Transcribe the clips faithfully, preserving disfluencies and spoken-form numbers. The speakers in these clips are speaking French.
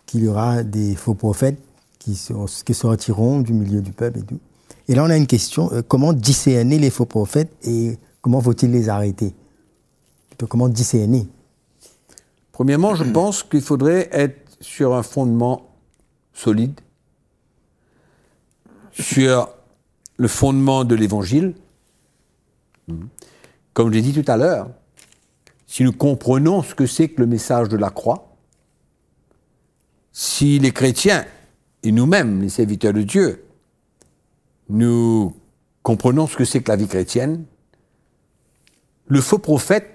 qu'il y aura des faux prophètes qui, sont, qui sortiront du milieu du peuple et tout. Et là, on a une question, euh, comment discerner les faux prophètes et comment faut-il les arrêter? Plutôt, comment discerner? Premièrement, je pense qu'il faudrait être sur un fondement solide, sur le fondement de l'Évangile. Comme je l'ai dit tout à l'heure, si nous comprenons ce que c'est que le message de la croix, si les chrétiens, et nous-mêmes, les serviteurs de Dieu, nous comprenons ce que c'est que la vie chrétienne, le faux prophète,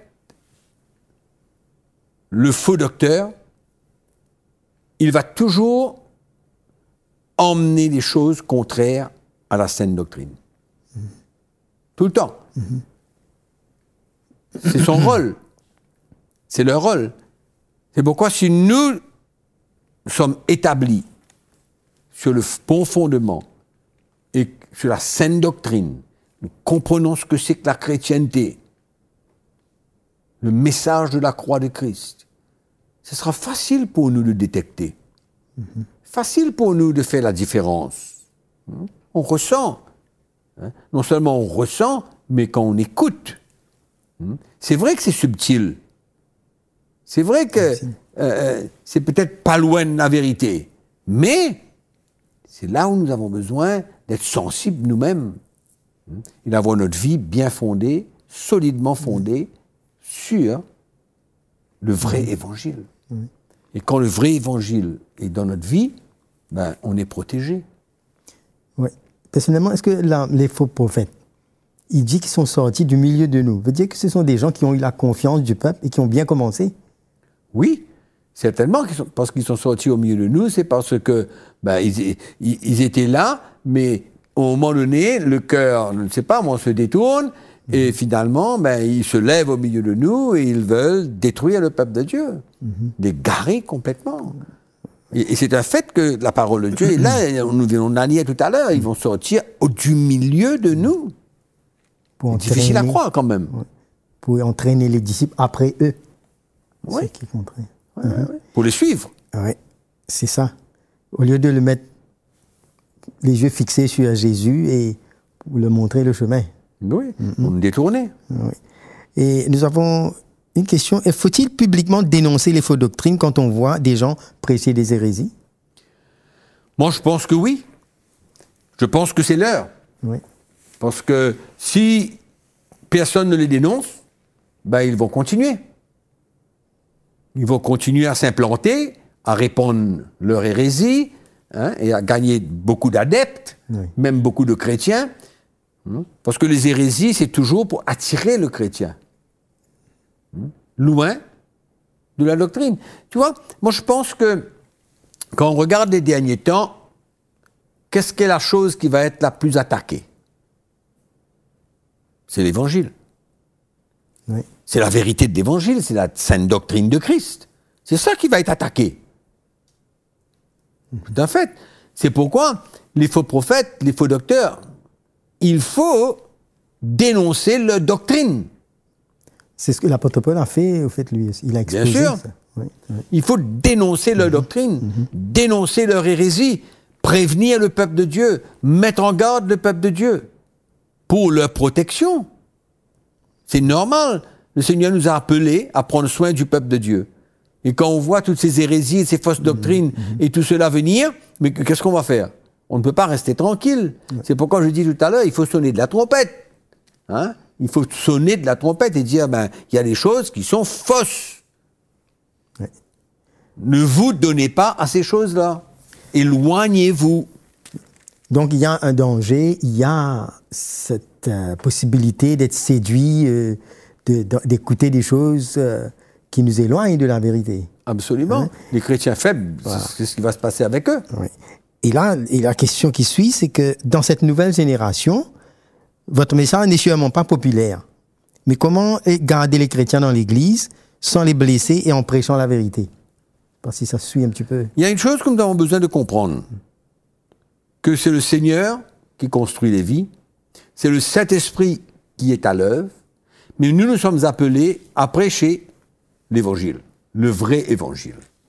le faux docteur, il va toujours emmener des choses contraires à la saine doctrine. Mmh. Tout le temps. Mmh. C'est son rôle. C'est leur rôle. C'est pourquoi si nous sommes établis sur le bon fondement et sur la saine doctrine, nous comprenons ce que c'est que la chrétienté, le message de la croix de Christ, ce sera facile pour nous de détecter. Mm-hmm. Facile pour nous de faire la différence. On ressent. Hein? Non seulement on ressent, mais quand on écoute. C'est vrai que c'est subtil. C'est vrai que euh, c'est peut-être pas loin de la vérité. Mais c'est là où nous avons besoin d'être sensibles nous-mêmes. Et d'avoir notre vie bien fondée, solidement fondée, sur le vrai évangile. Oui. Et quand le vrai évangile est dans notre vie, ben, on est protégé. Oui. Personnellement, est-ce que là, les faux prophètes, il dit qu'ils sont sortis du milieu de nous, veut dire que ce sont des gens qui ont eu la confiance du peuple et qui ont bien commencé? Oui, certainement, qu'ils sont, parce qu'ils sont sortis au milieu de nous, c'est parce que ben, ils, ils, ils étaient là, mais au moment donné, le cœur, je ne sais pas, on se détourne, et finalement, ben, ils se lèvent au milieu de nous et ils veulent détruire le peuple de Dieu, mm-hmm. les garer complètement. Et, et c'est un fait que la parole de Dieu est là, on, on a dit tout à l'heure, ils vont sortir au, du milieu de nous. Pour c'est difficile à croire quand même. Ouais. Pour entraîner les disciples après eux. Oui. C'est qui compterait. Ouais, mm-hmm. ouais. Pour les suivre. Oui, c'est ça. Au lieu de le mettre les yeux fixés sur Jésus et pour le montrer le chemin. Oui, mm-hmm. pour me détourner. Oui. Et nous avons une question. Faut-il publiquement dénoncer les fausses doctrines quand on voit des gens prêcher des hérésies? Moi, je pense que oui. Je pense que c'est l'heure. Oui. Parce que si personne ne les dénonce, ben ils vont continuer. Ils vont continuer à s'implanter, à répandre leur hérésie, hein, et à gagner beaucoup d'adeptes, oui. même beaucoup de chrétiens. Parce que les hérésies, c'est toujours pour attirer le chrétien. Loin de la doctrine. Tu vois, moi je pense que quand on regarde les derniers temps, qu'est-ce qu'est la chose qui va être la plus attaquée? C'est l'évangile. Oui. C'est la vérité de l'évangile, c'est la sainte doctrine de Christ. C'est ça qui va être attaqué. Tout à fait. C'est pourquoi les faux prophètes, les faux docteurs, il faut dénoncer leur doctrine. C'est ce que l'apôtre Paul a fait, au fait, lui. Il a exposé Bien sûr. ça. Oui, oui. Il faut dénoncer leur mmh. doctrine, mmh. dénoncer leur hérésie, prévenir le peuple de Dieu, mettre en garde le peuple de Dieu pour leur protection. C'est normal. Le Seigneur nous a appelés à prendre soin du peuple de Dieu. Et quand on voit toutes ces hérésies, ces fausses doctrines mmh. et tout cela venir, mais qu'est-ce qu'on va faire? On ne peut pas rester tranquille. Ouais. C'est pourquoi je dis tout à l'heure, il faut sonner de la trompette. Hein? Il faut sonner de la trompette et dire, ben, il y a des choses qui sont fausses. Ouais. Ne vous donnez pas à ces choses-là. Éloignez-vous. Donc, il y a un danger, il y a cette euh, possibilité d'être séduit, euh, de, de, d'écouter des choses euh, qui nous éloignent de la vérité. Absolument. Hein? Les chrétiens faibles, voilà. c'est ce qui va se passer avec eux. Oui. Et là, et la question qui suit, c'est que dans cette nouvelle génération, votre message n'est sûrement pas populaire. Mais comment garder les chrétiens dans l'Église sans les blesser et en prêchant la vérité? Parce que ça suit un petit peu. Il y a une chose que nous avons besoin de comprendre. Que c'est le Seigneur qui construit les vies, c'est le Saint-Esprit qui est à l'œuvre, mais nous nous sommes appelés à prêcher l'Évangile, le vrai Évangile.